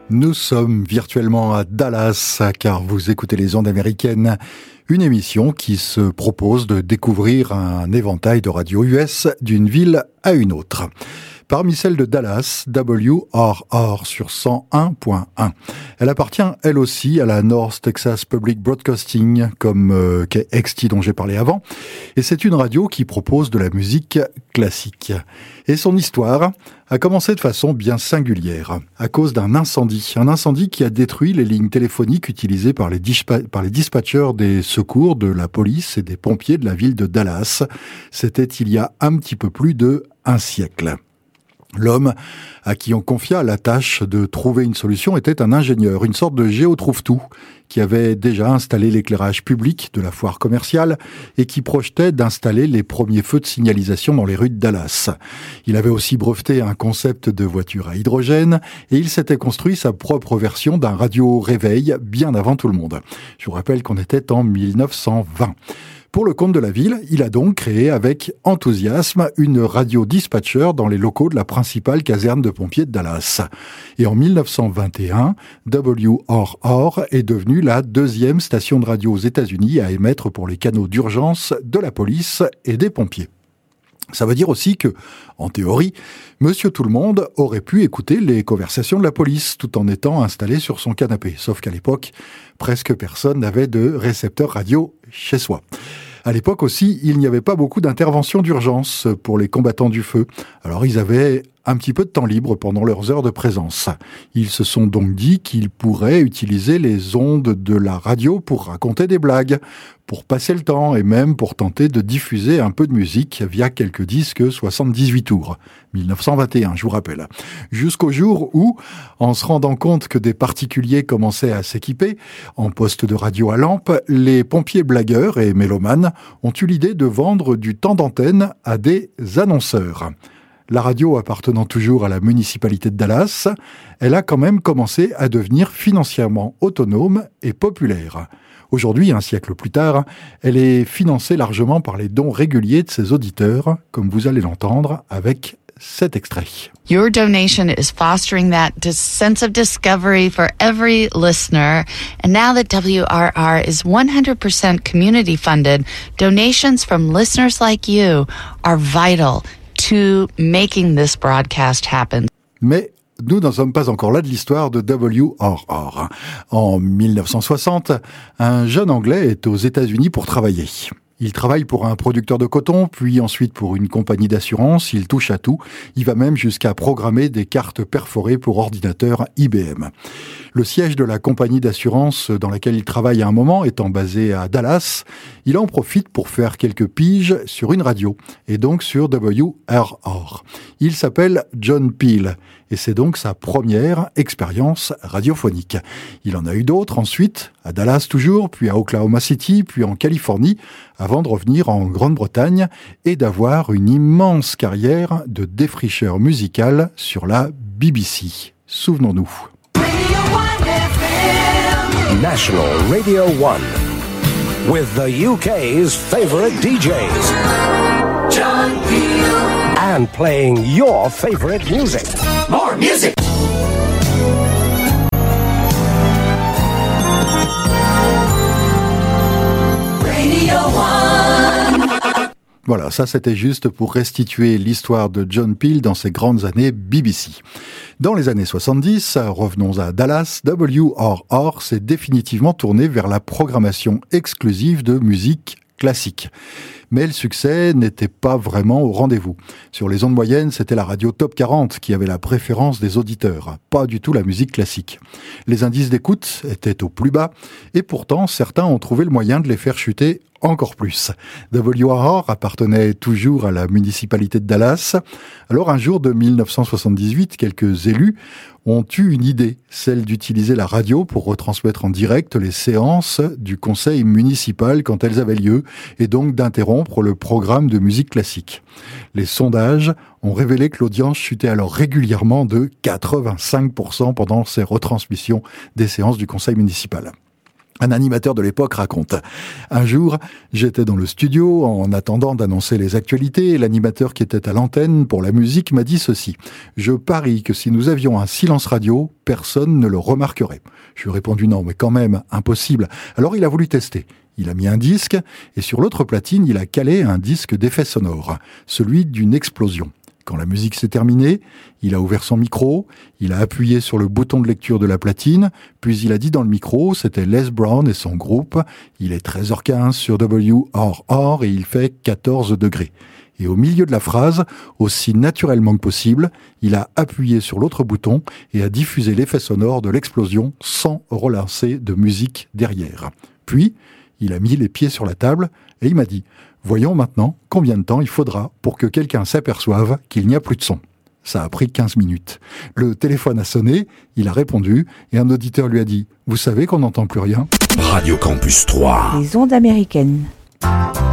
Nous sommes virtuellement à Dallas, car vous écoutez les ondes américaines, une émission qui se propose de découvrir un éventail de radios US d'une ville à une autre. Parmi celles de Dallas, WRR sur 101.1. Elle appartient, elle aussi, à la North Texas Public Broadcasting, comme KXT dont j'ai parlé avant. Et c'est une radio qui propose de la musique classique. Et son histoire a commencé de façon bien singulière, à cause d'un incendie. Un incendie qui a détruit les lignes téléphoniques utilisées par les dispatchers des secours, de la police et des pompiers de la ville de Dallas. C'était il y a un petit peu plus d'1 siècle. L'homme à qui on confia la tâche de trouver une solution était un ingénieur, une sorte de géotrouve-tout, qui avait déjà installé l'éclairage public de la foire commerciale et qui projetait d'installer les premiers feux de signalisation dans les rues de Dallas. Il avait aussi breveté un concept de voiture à hydrogène et il s'était construit sa propre version d'un radio réveil bien avant tout le monde. Je vous rappelle qu'on était en 1920. Pour le compte de la ville, il a donc créé avec enthousiasme une radio dispatcher dans les locaux de la principale caserne de pompiers de Dallas. Et en 1921, WRR est devenue la deuxième station de radio aux États-Unis à émettre pour les canaux d'urgence de la police et des pompiers. Ça veut dire aussi que, en théorie, Monsieur Tout-le-Monde aurait pu écouter les conversations de la police tout en étant installé sur son canapé. Sauf qu'à l'époque, presque personne n'avait de récepteur radio chez soi. À l'époque aussi, il n'y avait pas beaucoup d'interventions d'urgence pour les combattants du feu. Alors ils avaient un petit peu de temps libre pendant leurs heures de présence. Ils se sont donc dit qu'ils pourraient utiliser les ondes de la radio pour raconter des blagues, pour passer le temps et même pour tenter de diffuser un peu de musique via quelques disques 78 tours. 1921, je vous rappelle. Jusqu'au jour où, en se rendant compte que des particuliers commençaient à s'équiper, en poste de radio à lampe, les pompiers blagueurs et mélomanes ont eu l'idée de vendre du temps d'antenne à des annonceurs. La radio appartenant toujours à la municipalité de Dallas, elle a quand même commencé à devenir financièrement autonome et populaire. Aujourd'hui, un siècle plus tard, elle est financée largement par les dons réguliers de ses auditeurs, comme vous allez l'entendre avec cet extrait. Your donation is fostering that sense of discovery for every listener. And now that WRR is 100% community funded, donations from listeners like you are vital to making this broadcast happen. Mais nous n'en sommes pas encore là de l'histoire de WRR. En 1960, un jeune Anglais est aux États-Unis pour travailler. Il travaille pour un producteur de coton, puis ensuite pour une compagnie d'assurance. Il touche à tout. Il va même jusqu'à programmer des cartes perforées pour ordinateur IBM. Le siège de la compagnie d'assurance dans laquelle il travaille à un moment étant basé à Dallas, il en profite pour faire quelques piges sur une radio, et donc sur WRR. Il s'appelle John Peel, et c'est donc sa première expérience radiophonique. Il en a eu d'autres ensuite, à Dallas toujours, puis à Oklahoma City, puis en Californie, avant de revenir en Grande-Bretagne et d'avoir une immense carrière de défricheur musical sur la BBC. Souvenons-nous. National Radio 1 with the UK's favorite DJs. John Peel. And playing your favorite music. More music. Radio 1. Voilà, ça c'était juste pour restituer l'histoire de John Peel dans ses grandes années BBC. Dans les années 70, revenons à Dallas, WRR s'est définitivement tourné vers la programmation exclusive de musique classique. Mais le succès n'était pas vraiment au rendez-vous. Sur les ondes moyennes, c'était la radio Top 40 qui avait la préférence des auditeurs, pas du tout la musique classique. Les indices d'écoute étaient au plus bas, et pourtant certains ont trouvé le moyen de les faire chuter encore plus. WRR appartenait toujours à la municipalité de Dallas. Alors un jour de 1978, quelques élus ont eu une idée, celle d'utiliser la radio pour retransmettre en direct les séances du conseil municipal quand elles avaient lieu, et donc d'interrompre le programme de musique classique. Les sondages ont révélé que l'audience chutait alors régulièrement de 85% pendant ces retransmissions des séances du conseil municipal. Un animateur de l'époque raconte: un jour, j'étais dans le studio en attendant d'annoncer les actualités et l'animateur qui était à l'antenne pour la musique m'a dit ceci: je parie que si nous avions un silence radio, personne ne le remarquerait. Je lui ai répondu: non, mais quand même, impossible. Alors il a voulu tester. Il a mis un disque et sur l'autre platine, il a calé un disque d'effet sonore, celui d'une explosion. Quand la musique s'est terminée, il a ouvert son micro, il a appuyé sur le bouton de lecture de la platine, puis il a dit dans le micro, c'était Les Brown et son groupe, il est 13h15 sur WRR et il fait 14 degrés. Et au milieu de la phrase, aussi naturellement que possible, il a appuyé sur l'autre bouton et a diffusé l'effet sonore de l'explosion sans relancer de musique derrière. Puis, il a mis les pieds sur la table et il m'a dit: voyons maintenant combien de temps il faudra pour que quelqu'un s'aperçoive qu'il n'y a plus de son. Ça a pris 15 minutes. Le téléphone a sonné, il a répondu et un auditeur lui a dit: vous savez qu'on n'entend plus rien ? Radio Campus 3. Les ondes américaines.